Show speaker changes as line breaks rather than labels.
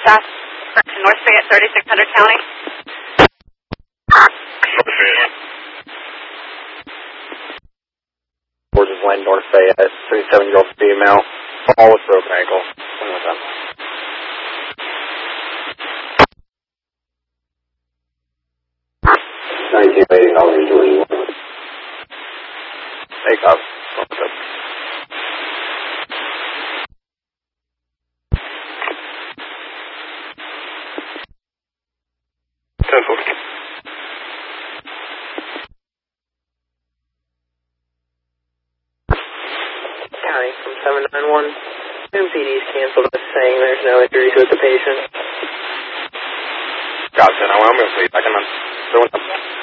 South North Fayette, 3600 County.
North Fayette.
George's Lane, North Fayette, 37-year-old female, fall with broken ankle. One more time. Take off.
County from 791. MPD's canceled us saying there's no injuries with the patient.
Gotcha. Now I'm going to sleep. I can